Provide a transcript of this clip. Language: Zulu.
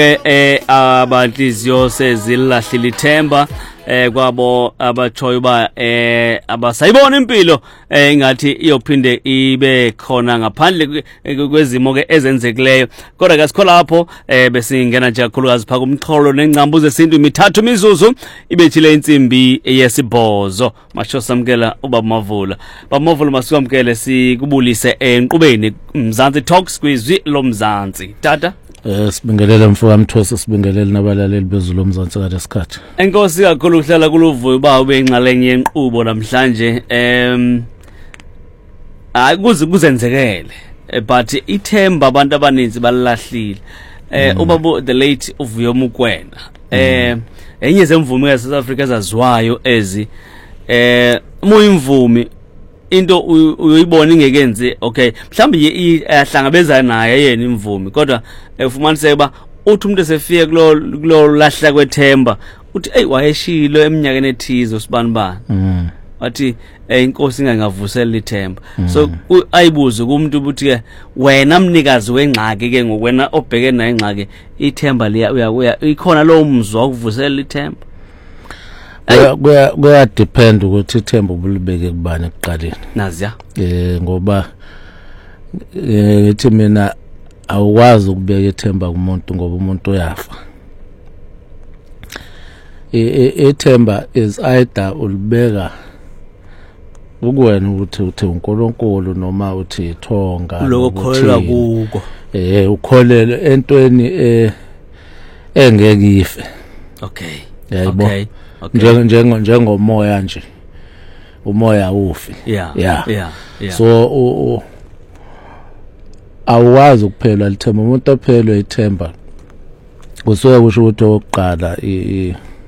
abanhliziyo sezilahlile ithemba kwabo abachoyo ba abasayibona impilo ingathi iyophinde ibe khona ngaphandle kwezimo ke ezenzekileyo kodwa ke sikho lapho besingena nje kakhulukazi phaka umxholo nencambu zesintu imithathu imizuzu ibethile insimbi yesibhozo masho samkela ubaba Mavula. Baba Mavula masikwamkele sikubulise enqubeni Mzansi Talks kwizwi loMzansi tata. Sibingelele mfowethu Mthosi, sibingelele nabalaleli bezulu loMzansi kadesikhathi. Enkosi kakhulu ukuhlala kuluvuyo ba ube ingxalenye yenqubo namhlanje kuzenzekele but ithemba abantu abaninzi balilahlile ubaba the late uVuyo Mokoena enye zemvumi yaseSouth Africa ezaziwayo ezi muyimvumi into uyibona ingekenzi okay mhlawumbe iyahlangabezana naye yena imvumi kodwa ufumaniseke ba uthi umuntu esefike kulo lahla kwethemba uthi hey wayeshilo eminyakeni ethizo sibanibani wathi inkosi ingangavusela ithemba so ayibuze kumuntu ukuthi ke wena mnikazi wengxaki ke ngokwena obhekene nayo ingxaki ithemba liya ikhona lo mzwa ukuvusela ithemba kuya depend ukuthi ithemba ubulibeke kubani ekuqaleni naziya ngoba ethi mina awukwazi ukubeka ithemba kumuntu ngoba umuntu uyafa. Ithemba is either ulibeka ukuwena ukuthi uNkulunkulu noma uthi ithonga lokukholelwa kuko ukholele entweni engeke ife. Okay okay njengomoya nje umoya ufi yeah so awazi ukuphela lithemba umuntu aphelwe ithemba kusuka kusho ukuthi oqala